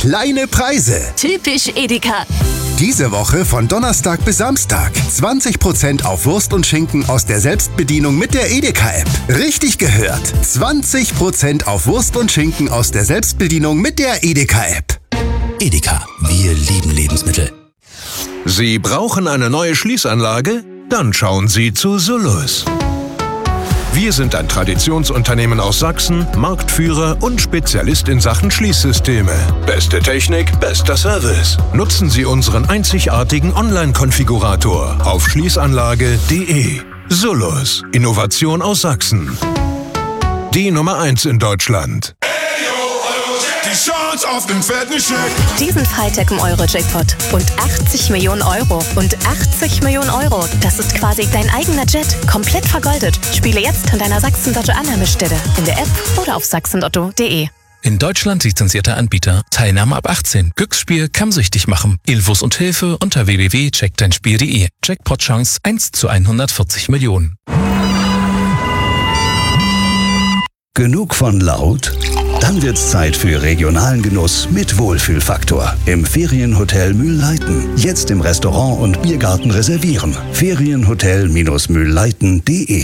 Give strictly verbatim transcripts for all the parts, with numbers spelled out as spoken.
Kleine Preise. Typisch Edeka. Diese Woche von Donnerstag bis Samstag. zwanzig Prozent auf Wurst und Schinken aus der Selbstbedienung mit der Edeka-App. Richtig gehört. zwanzig Prozent auf Wurst und Schinken aus der Selbstbedienung mit der Edeka-App. Edeka, wir lieben Lebensmittel. Sie brauchen eine neue Schließanlage? Dann schauen Sie zu Sullus. Wir sind ein Traditionsunternehmen aus Sachsen, Marktführer und Spezialist in Sachen Schließsysteme. Beste Technik, bester Service. Nutzen Sie unseren einzigartigen Online-Konfigurator auf schließanlage punkt de. Sullus, Innovation aus Sachsen. Die Nummer eins in Deutschland. Die Chance auf den fetten Scheck. Diesen Freitag im Euro-Jackpot. Und achtzig Millionen Euro. Und achtzig Millionen Euro. Das ist quasi dein eigener Jet. Komplett vergoldet. Spiele jetzt an deiner Sachsen-Lotto-Annahmestelle. In der App oder auf sachsenlotto punkt de. In Deutschland lizenzierter Anbieter. Teilnahme ab achtzehn. Glücksspiel kann süchtig machen. Infos und Hilfe unter w w w punkt check dein spiel punkt de. Jackpot-Chance eins zu hundertvierzig Millionen. Genug von laut? Dann wird's Zeit für regionalen Genuss mit Wohlfühlfaktor im Ferienhotel Mühlleiten. Jetzt im Restaurant und Biergarten reservieren. Ferienhotel Mühlleiten punkt de.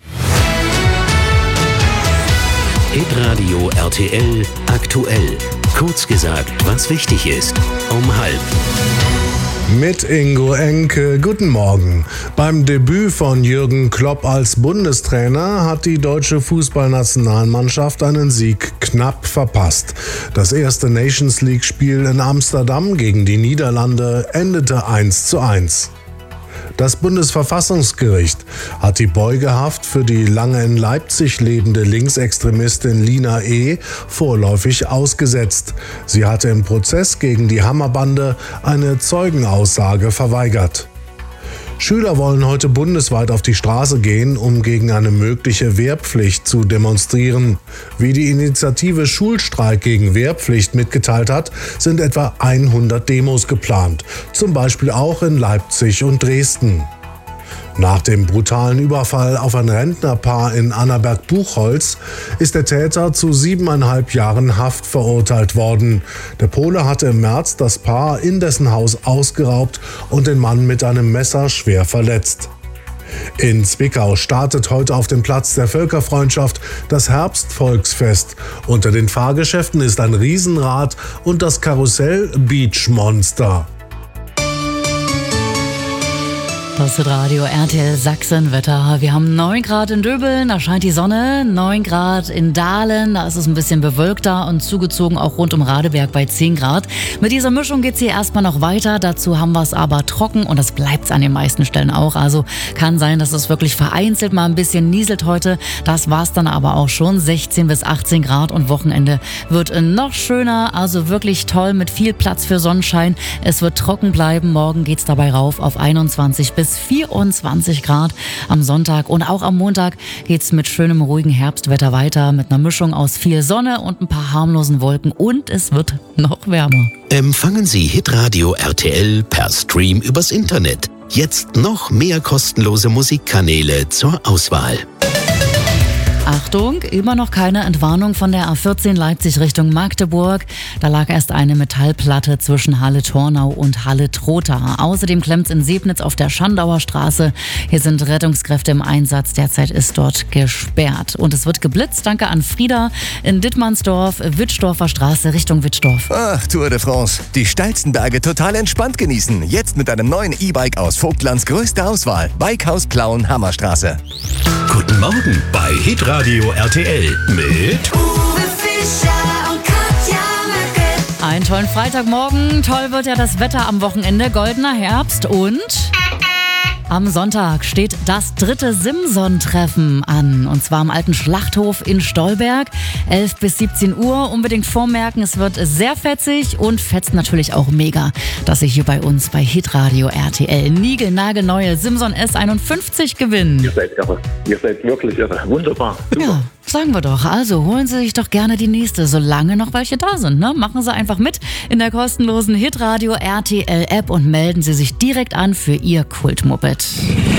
Hitradio R T L aktuell. Kurz gesagt, was wichtig ist. Um halb. Mit Ingo Enke, guten Morgen. Beim Debüt von Jürgen Klopp als Bundestrainer hat die deutsche Fußballnationalmannschaft einen Sieg knapp verpasst. Das erste Nations-League-Spiel in Amsterdam gegen die Niederlande endete eins zu eins. Das Bundesverfassungsgericht hat die Beugehaft für die lange in Leipzig lebende Linksextremistin Lina E. vorläufig ausgesetzt. Sie hatte im Prozess gegen die Hammerbande eine Zeugenaussage verweigert. Schüler wollen heute bundesweit auf die Straße gehen, um gegen eine mögliche Wehrpflicht zu demonstrieren. Wie die Initiative Schulstreik gegen Wehrpflicht mitgeteilt hat, sind etwa hundert Demos geplant, zum Beispiel auch in Leipzig und Dresden. Nach dem brutalen Überfall auf ein Rentnerpaar in Annaberg-Buchholz ist der Täter zu siebeneinhalb Jahren Haft verurteilt worden. Der Pole hatte im März das Paar in dessen Haus ausgeraubt und den Mann mit einem Messer schwer verletzt. In Zwickau startet heute auf dem Platz der Völkerfreundschaft das Herbstvolksfest. Unter den Fahrgeschäften ist ein Riesenrad und das Karussell Beach Monster. Das ist Radio R T L Sachsen-Wetter. Wir haben neun Grad in Döbeln, da scheint die Sonne. neun Grad in Dahlen, da ist es ein bisschen bewölkter und zugezogen auch rund um Radeberg bei zehn Grad. Mit dieser Mischung geht es hier erstmal noch weiter. Dazu haben wir es aber trocken und das bleibt es an den meisten Stellen auch. Also kann sein, dass es wirklich vereinzelt mal ein bisschen nieselt heute. Das war es dann aber auch schon. sechzehn bis achtzehn Grad und Wochenende wird noch schöner. Also wirklich toll mit viel Platz für Sonnenschein. Es wird trocken bleiben. Morgen geht es dabei rauf auf einundzwanzig bis vierundzwanzig Grad am Sonntag und auch am Montag geht's mit schönem, ruhigen Herbstwetter weiter mit einer Mischung aus viel Sonne und ein paar harmlosen Wolken und es wird noch wärmer. Empfangen Sie Hitradio R T L per Stream übers Internet. Jetzt noch mehr kostenlose Musikkanäle zur Auswahl. Achtung, immer noch keine Entwarnung von der A vierzehn Leipzig Richtung Magdeburg. Da lag erst eine Metallplatte zwischen Halle-Tornau und Halle-Trotha. Außerdem klemmt's in Sebnitz auf der Schandauer Straße. Hier sind Rettungskräfte im Einsatz. Derzeit ist dort gesperrt. Und es wird geblitzt. Danke an Frieda in Dittmannsdorf, Wittstofer Straße Richtung Wittstoff. Ach, Tour de France. Die steilsten Berge total entspannt genießen. Jetzt mit einem neuen E-Bike aus Vogtlands größter Auswahl. Bikehaus Plauen, Hammerstraße. Guten Morgen bei Hitradio R T L mit Uwe Fischer und Katja Möcke. Einen tollen Freitagmorgen. Toll wird ja das Wetter am Wochenende. Goldener Herbst und... Am Sonntag steht das dritte Simson-Treffen an. Und zwar am alten Schlachthof in Stolberg. elf bis siebzehn Uhr. Unbedingt vormerken, es wird sehr fetzig und fetzt natürlich auch mega, dass Sie hier bei uns bei Hitradio R T L niegelnagelneue Simson S einundfünfzig gewinnen. Ihr seid irre. Ihr seid wirklich irre. Wunderbar. Super. Ja, sagen wir doch. Also holen Sie sich doch gerne die nächste, solange noch welche da sind. Ne? Machen Sie einfach mit in der kostenlosen Hitradio R T L App und melden Sie sich direkt an für Ihr Kultmoped.